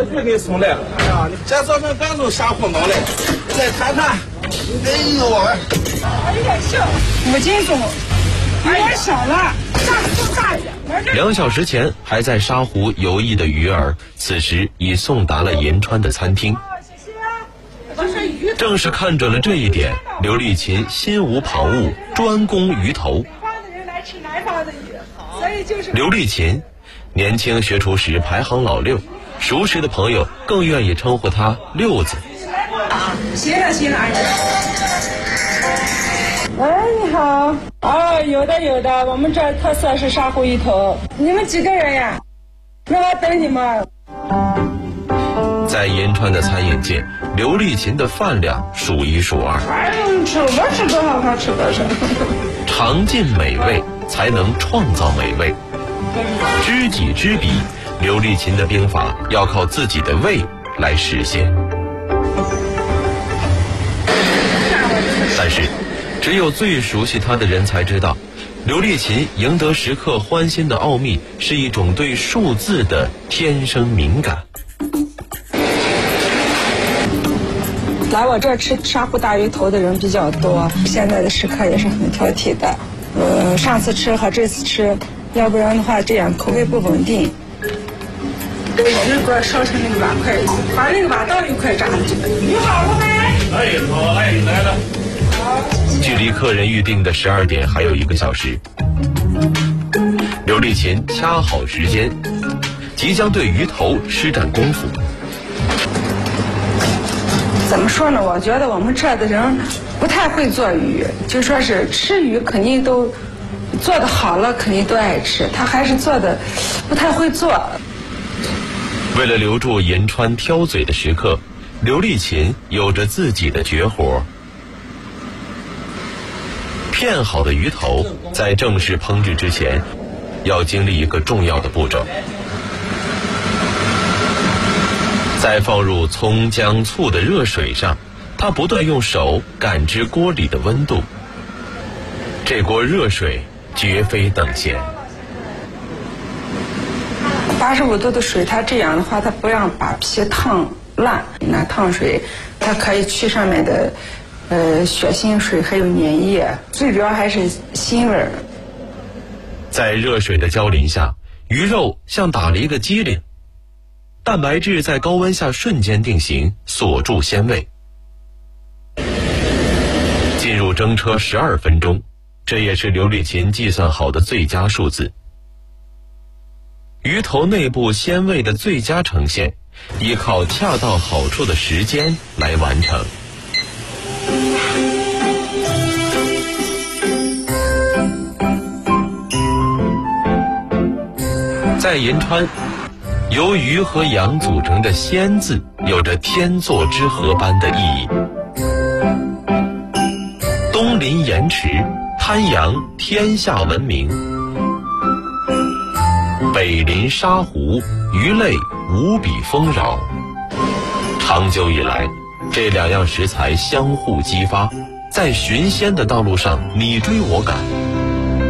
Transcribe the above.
就给送来了。哎呀，你这早上刚从沙湖弄来，再看看。哎呦我， 有点小，5斤重，有点小了，更大一点。 2小时前还在沙湖游弋的鱼儿，此时已送达了银川的餐厅。正是看准了这一点，刘丽琴心无旁骛，专攻鱼头。刘丽琴年轻学厨时排行老6，熟识的朋友更愿意称呼她六子。 行了，阿姨。喂，你好。哦，有的，我们这特色是沙湖鱼头。你们几个人呀？那我等你们。 在银川的餐饮界，刘丽琴的饭量数1数2。 我吃多少他吃多少。 尝尽美味，才能创造美味。知己知彼，刘丽琴的兵法要靠自己的胃来实现。但是，只有最熟悉她的人才知道，刘丽琴赢得食客欢心的奥秘是一种对数字的天生敏感。 来我这儿吃沙湖大鱼头的人比较多，现在的食客也是很挑剔的。上次吃和这次吃，要不然的话这样口味不稳定。鱼给我烧成那个碗筷，把那个碗倒1块炸进去。鱼好了没？ 哎，好，哎，来了。 距离客人预定的12点还有1个小时，刘丽琴掐好时间，即将对鱼头施展功夫。 怎么说呢？我觉得我们这儿的人不太会做鱼，就说是吃鱼肯定都做的好了，肯定都爱吃，他还是做的不太会做。 为了留住银川挑嘴的食客，刘丽琴有着自己的绝活。片好的鱼头在正式烹制之前，要经历一个重要的步骤。在放入葱姜醋的热水上，他不断用手感知锅里的温度。这锅热水绝非等闲。 85度的水，它这样的话，它不让把皮烫烂。拿烫水，它可以去上面的血腥水还有粘液，最主要还是腥味儿。 在热水的浇淋下，鱼肉像打了一个激灵，蛋白质在高温下瞬间定型，锁住鲜味。进入蒸车12分钟，这也是刘丽琴计算好的最佳数字。鱼头内部鲜味的最佳呈现，依靠恰到好处的时间来完成。在银川，由鱼和羊组成的鲜字有着天作之合般的意义。东临盐池，滩阳天下闻名；北临沙湖，鱼类无比丰饶。长久以来，这2样食材相互激发，在寻鲜的道路上你追我赶，